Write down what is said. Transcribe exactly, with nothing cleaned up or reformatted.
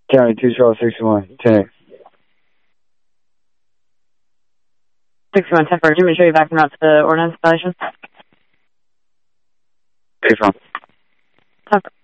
County two Charles sixty-one, ten. sixty-one, ten for Jimmy, show you back en route to the ordnance violation. Hey, from. ten for.